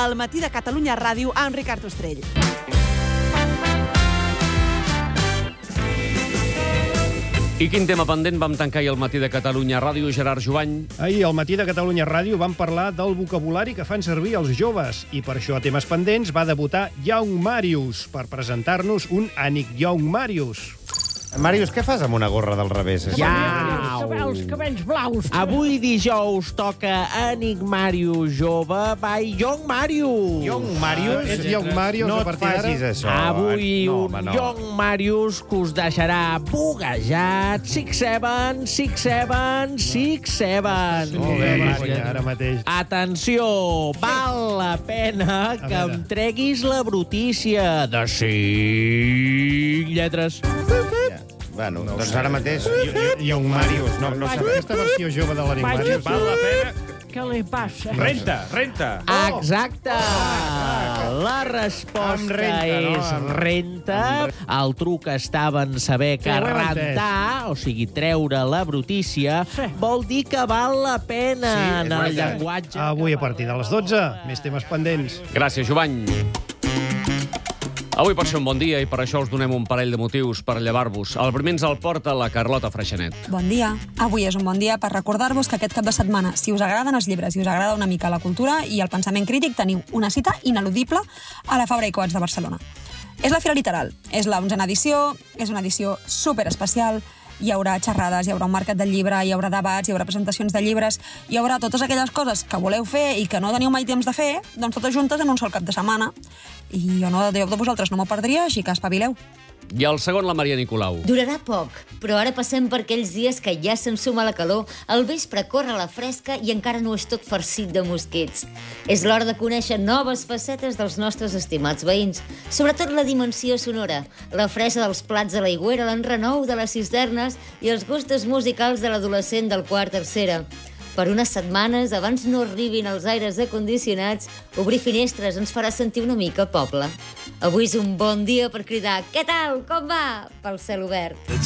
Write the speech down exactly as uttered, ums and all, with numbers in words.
al Matí de Catalunya Ràdio amb Ricard Ostrell. I quin tema pendent vam tancar ahir al Matí de Catalunya Ràdio, Gerard Jovany? Ahir al Matí de Catalunya Ràdio vam parlar del vocabulari que fan servir els joves i per això a temes pendents va debutar Young Marius per presentar-nos un Ànic Young Marius. Màrius, què fas amb una gorra del revés? Ja! Els cabells blaus. Avui dijous toca Ànic Marius jove by Young Marius. Young Marius? Ets Young Marius no a partir d'ara? No et facis això. Avui no, un home, no. Young Marius que us deixarà buguejat. Six seven, six seven, six seven. Molt bé, Maria, ara mateix. Atenció, val la pena que em treguis la brutícia de cinc lletres. Bueno, doncs ara mateix, Young Marius, no, no sabem. Aquesta versió jove de l'Ànic Vaja. Marius. Val la pena... Què li passa? Renta, renta. Exacte! La Amb resposta renta, no? és Amb- renta. El truc estava en saber que Sí, ho hem rentar, o sigui, treure la brutícia, Sí. vol dir que val la pena Sí, és en el veritat. llenguatge. Avui a partir de les dotze, més temes pendents. Gràcies, Jovany. Avui pot ser un bon dia i per això us donem un parell de motius per llevar-vos. El primer ens el porta la Carlota Freixanet. Bon dia. Avui és un bon dia per recordar-vos que aquest cap de setmana, si us agraden els llibres i us agrada una mica la cultura i el pensament crític, teniu una cita ineludible a la Fabra i Coats de Barcelona. És la Fira Literal, és la onzena edició, és una edició superespecial, hi haurà xerrades, hi haurà un mercat del llibre, hi haurà debats, hi haurà presentacions de llibres, hi haurà totes aquelles coses que voleu fer i que no teniu mai temps de fer, doncs totes juntes en un sol cap de setmana. I jo no, de vosaltres no m'ho perdria, així que espavileu. I el segon, la Maria Nicolau. Durarà poc, però ara passem per aquells dies que ja se'n suma la calor, al vespre corre la fresca i encara no és tot farcit de mosquits. És l'hora de conèixer noves facetes dels nostres estimats veïns, sobretot la dimensió sonora, la fresa dels plats de l'aigüera, l'enrenou de les cisternes i els gustos musicals de l'adolescent del quart tercera. Per unes setmanes, abans no arribin els aires acondicionats, obrir finestres ens farà sentir una mica poble. Avui és un bon dia per cridar «Què tal? Com va?» pel cel obert.